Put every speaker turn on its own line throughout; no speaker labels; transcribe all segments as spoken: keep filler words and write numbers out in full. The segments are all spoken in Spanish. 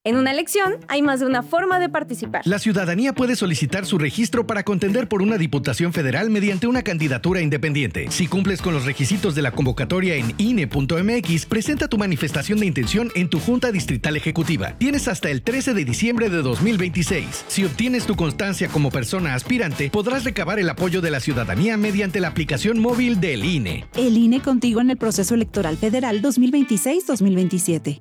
En una elección hay más de una forma de participar.
La ciudadanía puede solicitar su registro para contender por una diputación federal mediante una candidatura independiente. Si cumples con los requisitos de la convocatoria en I N E punto M X, presenta tu manifestación de intención en tu Junta Distrital Ejecutiva. Tienes hasta el trece de diciembre de dos mil veintiséis. Si obtienes tu constancia como persona aspirante, podrás recabar el apoyo de la ciudadanía mediante la aplicación móvil del I N E.
El I N E contigo en el proceso electoral federal dos mil veintiséis dos mil veintisiete.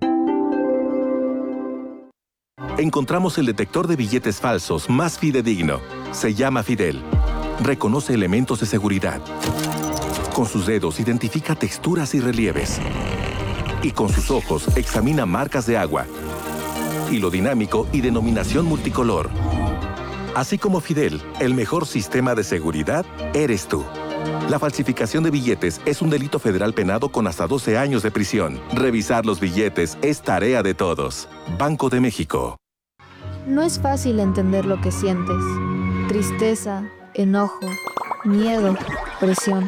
Encontramos el detector de billetes falsos más fidedigno. Se llama Fidel. Reconoce elementos de seguridad. Con sus dedos identifica texturas y relieves. Y con sus ojos examina marcas de agua, hilo dinámico y denominación multicolor. Así como Fidel, el mejor sistema de seguridad eres tú. La falsificación de billetes es un delito federal penado con hasta doce años de prisión. Revisar los billetes es tarea de todos. Banco de México.
No es fácil entender lo que sientes. Tristeza, enojo, miedo, presión.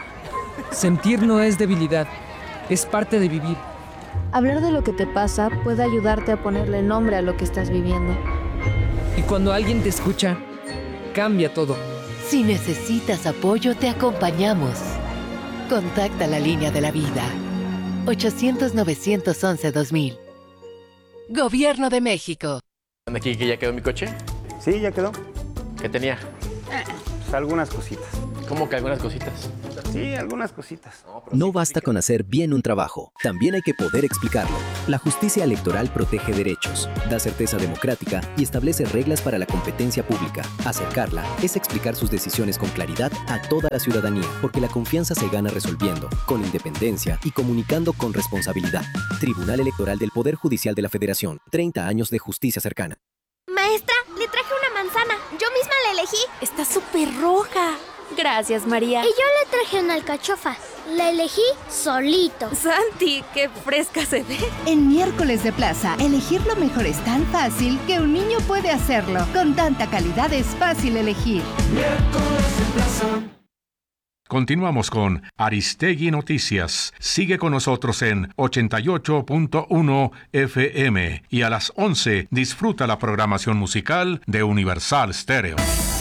Sentir no es debilidad, es parte de vivir.
Hablar de lo que te pasa puede ayudarte a ponerle nombre a lo que estás viviendo.
Y cuando alguien te escucha, cambia todo.
Si necesitas apoyo, te acompañamos. Contacta la línea de la vida. ochocientos, novecientos once, dos mil. Gobierno de México.
¿Aquí que ya quedó mi coche?
Sí, ya quedó.
¿Qué tenía?
Pues algunas cositas.
¿Cómo que algunas cositas?
Sí, algunas cositas.
No basta con hacer bien un trabajo, también hay que poder explicarlo. La justicia electoral protege derechos, da certeza democrática y establece reglas para la competencia pública. Acercarla es explicar sus decisiones con claridad a toda la ciudadanía, porque la confianza se gana resolviendo, con independencia y comunicando con responsabilidad. Tribunal Electoral del Poder Judicial de la Federación. treinta años de justicia cercana.
Maestra, le traje una manzana. Yo misma la elegí. Está súper roja. Gracias, María.
Y yo le traje una alcachofa. La elegí solito.
Santi, qué fresca se ve.
En Miércoles de Plaza, elegir lo mejor es tan fácil que un niño puede hacerlo. Con tanta calidad es fácil elegir.
Miércoles de Plaza. Continuamos con Aristegui Noticias. Sigue con nosotros en ochenta y ocho punto uno F M y a las once disfruta la programación musical de Universal Stereo.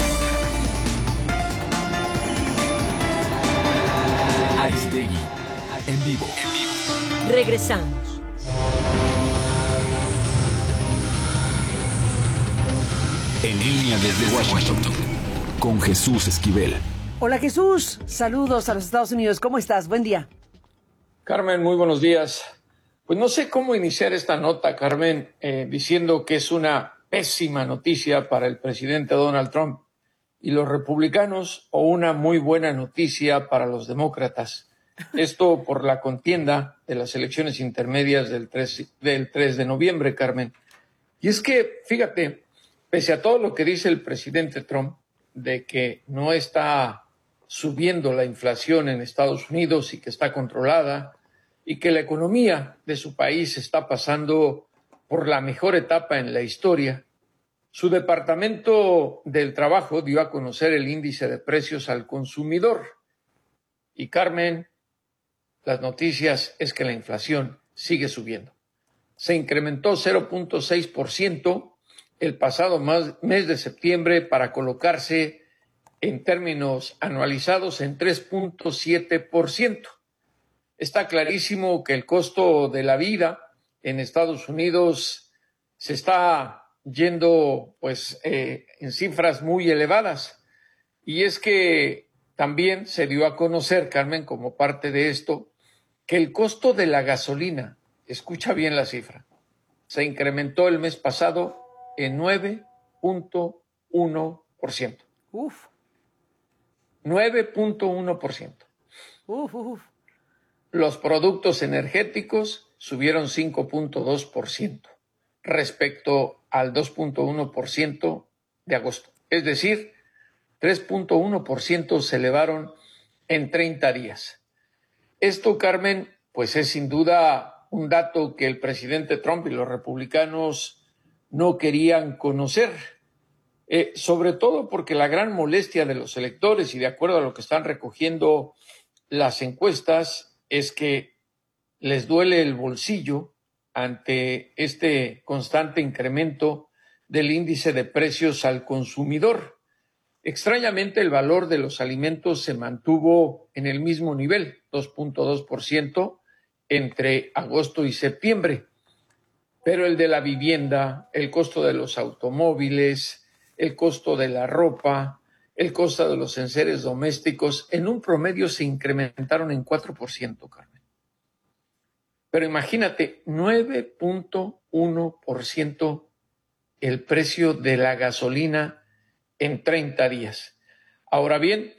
Aristegui, en vivo. En vivo.
Regresamos.
En línea desde Washington, con Jesús Esquivel.
Hola Jesús, saludos a los Estados Unidos. ¿Cómo estás? Buen día.
Carmen, muy buenos días. Pues no sé cómo iniciar esta nota, Carmen, eh, diciendo que es una pésima noticia para el presidente Donald Trump y los republicanos o una muy buena noticia para los demócratas. Esto por la contienda de las elecciones intermedias del tres, del tres de noviembre, Carmen. Y es que, fíjate, pese a todo lo que dice el presidente Trump de que no está subiendo la inflación en Estados Unidos y que está controlada y que la economía de su país está pasando por la mejor etapa en la historia, su Departamento del Trabajo dio a conocer el índice de precios al consumidor. Y Carmen, las noticias es que la inflación sigue subiendo. Se incrementó cero punto seis por ciento el pasado mes de septiembre para colocarse en términos anualizados en tres punto siete por ciento. Está clarísimo que el costo de la vida en Estados Unidos se está yendo pues eh, en cifras muy elevadas. Y es que también se dio a conocer, Carmen, como parte de esto, que el costo de la gasolina, escucha bien la cifra, se incrementó el mes pasado en nueve punto uno por ciento.
Uf.
nueve punto uno por ciento.
Uf, uf.
Los productos energéticos subieron cinco punto dos por ciento respecto al dos punto uno por ciento de agosto. Es decir, tres punto uno por ciento se elevaron en treinta días. Esto, Carmen, pues es sin duda un dato que el presidente Trump y los republicanos no querían conocer, eh, sobre todo porque la gran molestia de los electores, y de acuerdo a lo que están recogiendo las encuestas, es que les duele el bolsillo ante este constante incremento del índice de precios al consumidor. Extrañamente, el valor de los alimentos se mantuvo en el mismo nivel, dos punto dos por ciento, entre agosto y septiembre. Pero el de la vivienda, el costo de los automóviles, el costo de la ropa, el costo de los enseres domésticos, en un promedio se incrementaron en cuatro por ciento, Carmen. Pero imagínate, nueve punto uno por ciento el precio de la gasolina en treinta días. Ahora bien,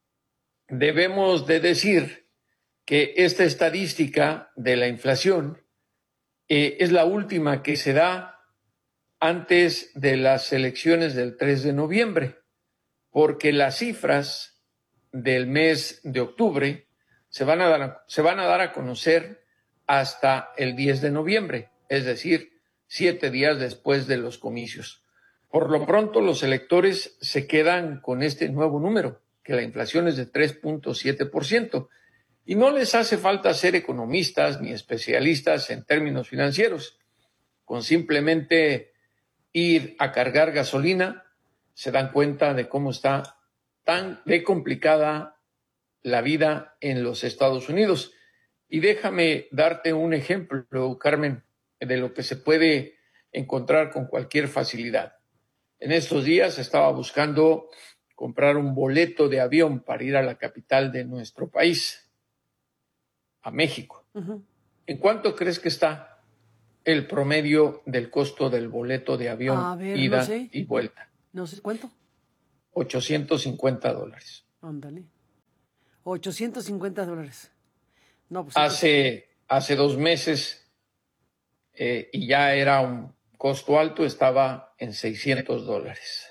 debemos de decir que esta estadística de la inflación eh, es la última que se da antes de las elecciones del tres de noviembre, porque las cifras del mes de octubre se van a dar, se van a, dar a conocer hasta el diez de noviembre, es decir, siete días después de los comicios. Por lo pronto, los electores se quedan con este nuevo número, que la inflación es de tres punto siete por ciento, y no les hace falta ser economistas ni especialistas en términos financieros. Con simplemente ir a cargar gasolina, se dan cuenta de cómo está tan de complicada la vida en los Estados Unidos. Y déjame darte un ejemplo, Carmen, de lo que se puede encontrar con cualquier facilidad. En estos días estaba buscando comprar un boleto de avión para ir a la capital de nuestro país, a México. Uh-huh. ¿En cuánto crees que está el promedio del costo del boleto de avión, a ver, ida no sé. y vuelta?
No sé, ¿cuánto?
ochocientos cincuenta dólares.
Ándale. ochocientos cincuenta dólares. No, pues,
hace, hace dos meses eh, y ya era un costo alto, estaba en seiscientos dólares.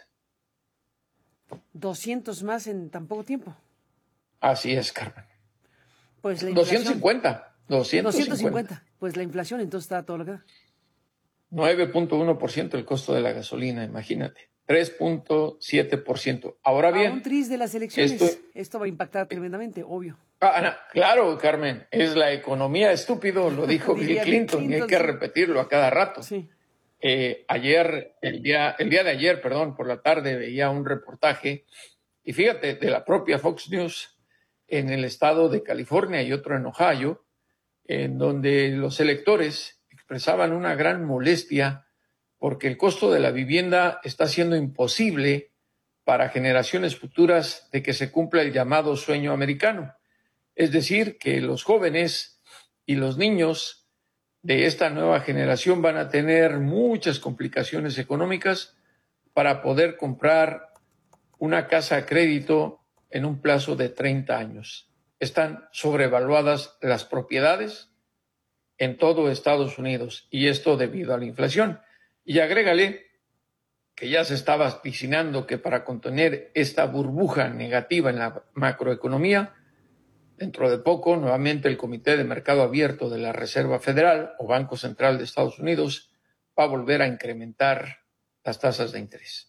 doscientos más en tan poco tiempo.
Así es, Carmen.
Pues la inflación.
doscientos cincuenta. doscientos cincuenta.
doscientos cincuenta. Pues la inflación entonces está todo lo que da.
nueve punto uno por ciento el costo de la gasolina, imagínate. tres punto siete por ciento. Ahora bien.
A un tris de las elecciones. Esto, esto va a impactar tremendamente, obvio.
Ah, no, claro, Carmen. Es la economía, estúpido, lo dijo Bill Clinton, Clinton, y hay que repetirlo a cada rato.
Sí.
Eh, ayer, el día, el día de ayer, perdón, por la tarde veía un reportaje, y fíjate, de la propia Fox News, en el estado de California y otro en Ohio, en donde los electores expresaban una gran molestia porque el costo de la vivienda está siendo imposible para generaciones futuras de que se cumpla el llamado sueño americano. Es decir, que los jóvenes y los niños de esta nueva generación van a tener muchas complicaciones económicas para poder comprar una casa a crédito en un plazo de treinta años. Están sobrevaluadas las propiedades en todo Estados Unidos, y esto debido a la inflación. Y agrégale que ya se está vaticinando que para contener esta burbuja negativa en la macroeconomía, dentro de poco, nuevamente el Comité de Mercado Abierto de la Reserva Federal o Banco Central de Estados Unidos va a volver a incrementar las tasas de interés.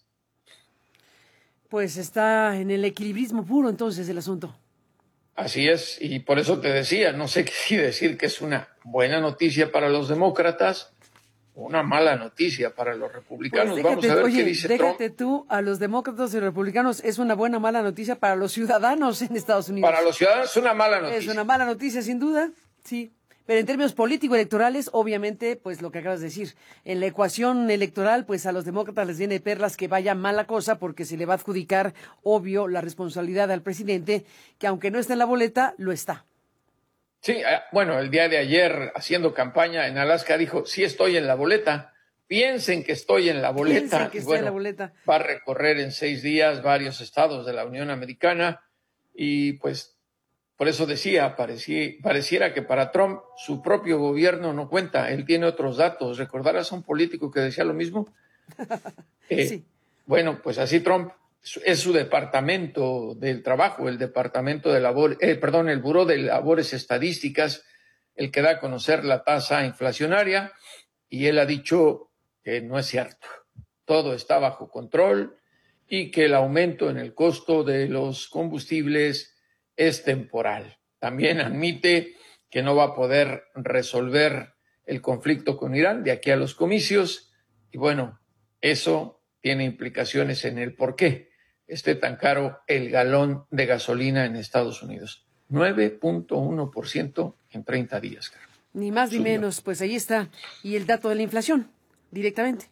Pues está en el equilibrismo puro entonces el asunto.
Así es, y por eso te decía, no sé si decir que es una buena noticia para los demócratas o una mala noticia para los republicanos.
Pues déjate,
Vamos a ver
oye,
qué dice
déjate
Trump.
tú, a los demócratas y republicanos, es una buena o mala noticia para los ciudadanos en Estados Unidos.
Para los ciudadanos es una mala noticia.
Es una mala noticia, sin duda, sí. Pero en términos político-electorales, obviamente, pues lo que acabas de decir, en la ecuación electoral, pues a los demócratas les viene perlas que vaya mal la cosa porque se le va a adjudicar, obvio, la responsabilidad al presidente, que aunque no está en la boleta, lo está.
Sí, bueno, el día de ayer, haciendo campaña en Alaska, dijo, sí estoy en la boleta, piensen que estoy en la boleta.
Piensen que
y
estoy
bueno,
en la boleta.
Va a recorrer en seis días varios estados de la Unión Americana y pues por eso decía, parecía, pareciera que para Trump su propio gobierno no cuenta, él tiene otros datos. ¿Recordarás a un político que decía lo mismo? eh,
sí.
Bueno, pues así Trump, es su departamento del trabajo, el departamento de labor, eh, perdón, el Buró de Labores Estadísticas, el que da a conocer la tasa inflacionaria, y él ha dicho que no es cierto. Todo está bajo control y que el aumento en el costo de los combustibles es temporal. También admite que no va a poder resolver el conflicto con Irán de aquí a los comicios. Y bueno, eso tiene implicaciones en el por qué esté tan caro el galón de gasolina en Estados Unidos. nueve punto uno por ciento en treinta días.
Ni más ni menos, pues ahí está. Y el dato de la inflación, directamente.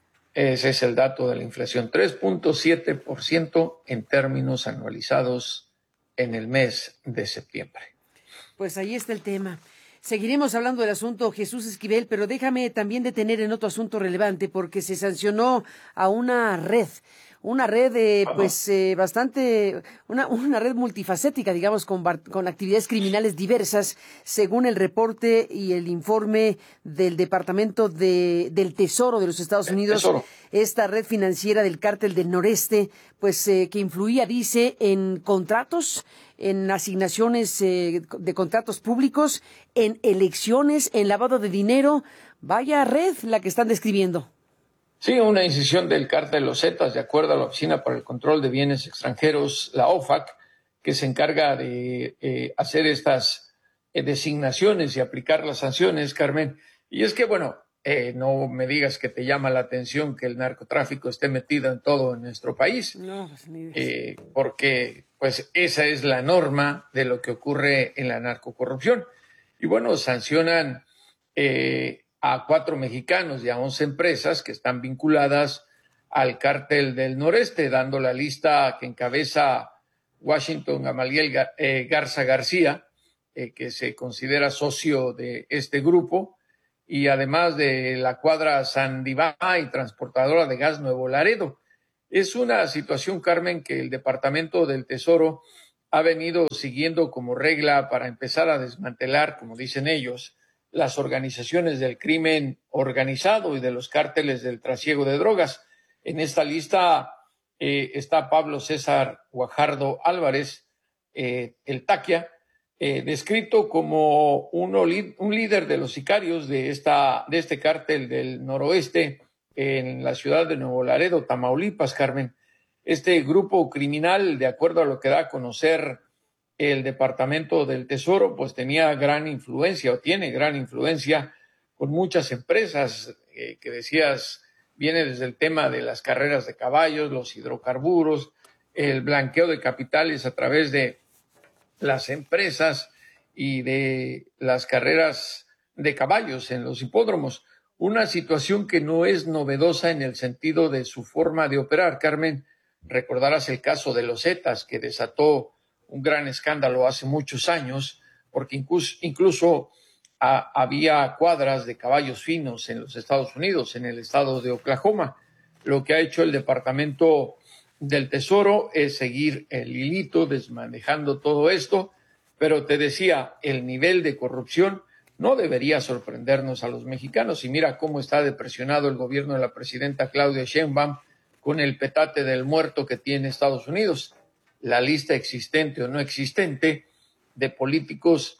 Ese es el dato de la inflación, tres punto siete por ciento en términos anualizados en el mes de septiembre.
Pues ahí está el tema. Seguiremos hablando del asunto Jesús Esquivel, pero déjame también detener en otro asunto relevante, porque se sancionó a una red, una red eh, pues eh, bastante, una, una red multifacética, digamos, con, con actividades criminales diversas, según el reporte y el informe del Departamento de, del Tesoro de los Estados Unidos.
Tesoro.
Esta red financiera del Cártel del Noreste, pues eh, que influía, dice, en contratos, en asignaciones eh, de contratos públicos, en elecciones, en lavado de dinero. Vaya red la que están describiendo.
Sí, una incisión del cártel de los Zetas, de acuerdo a la Oficina para el Control de Bienes Extranjeros, la O F A C, que se encarga de eh, hacer estas eh, designaciones y aplicar las sanciones, Carmen. Y es que, bueno, eh, no me digas que te llama la atención que el narcotráfico esté metido en todo en nuestro país,
no, pues, ni
eh, porque pues esa es la norma de lo que ocurre en la narcocorrupción. Y bueno, sancionan eh, a cuatro mexicanos y a once empresas que están vinculadas al cártel del noreste, dando la lista que encabeza Washington Gamaliel eh, Garza García, eh, que se considera socio de este grupo, y además de la cuadra Sandibá y transportadora de gas Nuevo Laredo. Es una situación, Carmen, que el Departamento del Tesoro ha venido siguiendo como regla para empezar a desmantelar, como dicen ellos, las organizaciones del crimen organizado y de los cárteles del trasiego de drogas. En esta lista eh, está Pablo César Guajardo Álvarez, eh, el Taquia, eh, descrito como uno, un líder de los sicarios de, esta, de este cártel del noroeste en la ciudad de Nuevo Laredo, Tamaulipas, Carmen. Este grupo criminal, de acuerdo a lo que da a conocer el Departamento del Tesoro, pues tenía gran influencia o tiene gran influencia con muchas empresas eh, que decías, viene desde el tema de las carreras de caballos, los hidrocarburos, el blanqueo de capitales a través de las empresas y de las carreras de caballos en los hipódromos. Una situación que no es novedosa en el sentido de su forma de operar. Carmen, recordarás el caso de los Zetas, que desató un gran escándalo hace muchos años, porque incluso, incluso a, había cuadras de caballos finos en los Estados Unidos, en el estado de Oklahoma. Lo que ha hecho el Departamento del Tesoro es seguir el hilito, desmanejando todo esto, pero te decía, el nivel de corrupción no debería sorprendernos a los mexicanos. Y mira cómo está depresionado el gobierno de la presidenta Claudia Sheinbaum con el petate del muerto que tiene Estados Unidos. La lista existente o no existente de políticos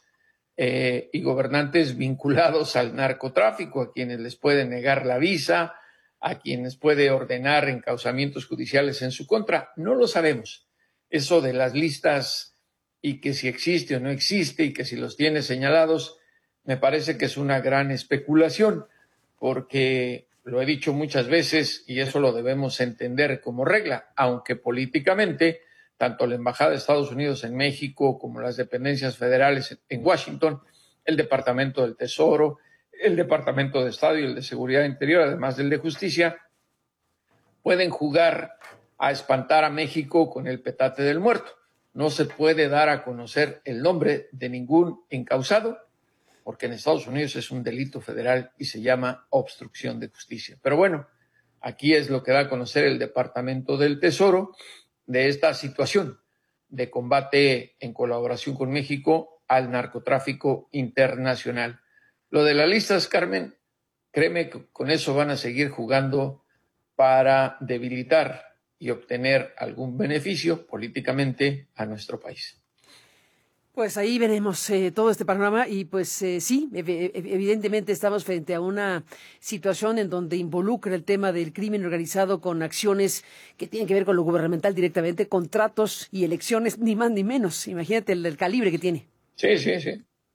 eh, y gobernantes vinculados al narcotráfico, a quienes les puede negar la visa, a quienes puede ordenar encauzamientos judiciales en su contra. No lo sabemos. Eso de las listas y que si existe o no existe y que si los tiene señalados, me parece que es una gran especulación, porque lo he dicho muchas veces y eso lo debemos entender como regla, aunque políticamente tanto la Embajada de Estados Unidos en México como las dependencias federales en Washington, el Departamento del Tesoro, el Departamento de Estado y el de Seguridad Interior, además del de Justicia, pueden jugar a espantar a México con el petate del muerto. No se puede dar a conocer el nombre de ningún encausado, porque en Estados Unidos es un delito federal y se llama obstrucción de justicia. Pero bueno, aquí es lo que da a conocer el Departamento del Tesoro de esta situación de combate en colaboración con México al narcotráfico internacional. Lo de las listas, Carmen, créeme que con eso van a seguir jugando para debilitar y obtener algún beneficio políticamente a nuestro país.
Pues ahí veremos eh, todo este panorama y pues eh, sí, ev- evidentemente estamos frente a una situación en donde involucra el tema del crimen organizado con acciones que tienen que ver con lo gubernamental directamente, contratos y elecciones, ni más ni menos. Imagínate el, el calibre que tiene.
Sí, sí, sí.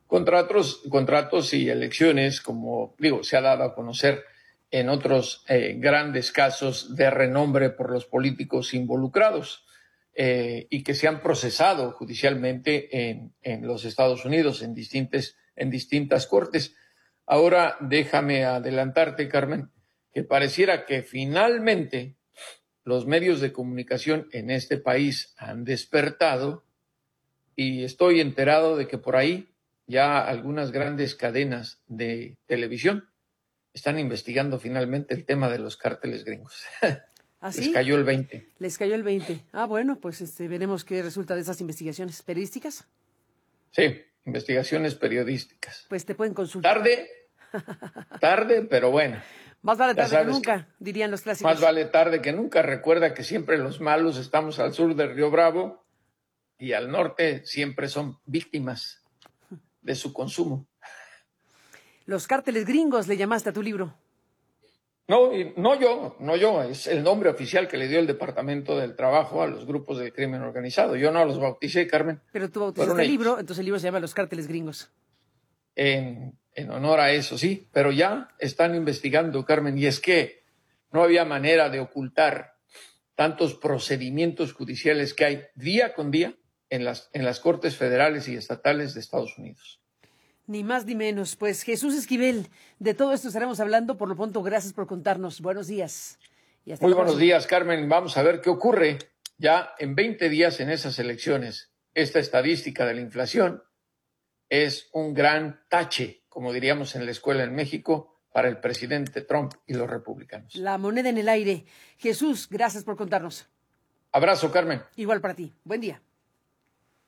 contratos, contratos y elecciones, como digo, se ha dado a conocer en otros eh, grandes casos de renombre por los políticos involucrados eh, y que se han procesado judicialmente en, en los Estados Unidos, en distintas, en distintas cortes. Ahora déjame adelantarte, Carmen, que pareciera que finalmente los medios de comunicación en este país han despertado y estoy enterado de que por ahí ya algunas grandes cadenas de televisión están investigando finalmente el tema de los cárteles gringos.
¿Ah, sí?
Les cayó el veinte.
Les cayó el veinte. Ah, bueno, pues este, veremos qué resulta de esas investigaciones periodísticas.
Sí, investigaciones periodísticas.
Pues te pueden consultar.
Tarde, tarde, pero bueno.
Más vale
Ya
tarde que
sabes,
nunca, dirían los clásicos.
Más vale tarde que nunca. Recuerda que siempre los malos estamos al sur del Río Bravo y al norte siempre son víctimas de su consumo.
Los cárteles gringos le llamaste a tu libro.
No, y no yo, no yo, es el nombre oficial que le dio el Departamento del Trabajo a los grupos del crimen organizado. Yo no los bauticé, Carmen.
Pero tú bautizaste el libro, entonces el libro se llama Los cárteles gringos.
En, en honor a eso, sí, pero ya están investigando, Carmen, y es que no había manera de ocultar tantos procedimientos judiciales que hay día con día en las, en las Cortes Federales y Estatales de Estados Unidos.
Ni más ni menos. Pues Jesús Esquivel, de todo esto estaremos hablando. Por lo pronto, gracias por contarnos. Buenos días. Y hasta
Muy
la
buenos
próxima.
días, Carmen. Vamos a ver qué ocurre ya en veinte días en esas elecciones. Esta estadística de la inflación es un gran tache, como diríamos en la escuela en México, para el presidente Trump y los republicanos.
La moneda en el aire. Jesús, gracias por contarnos.
Abrazo, Carmen.
Igual para ti. Buen día.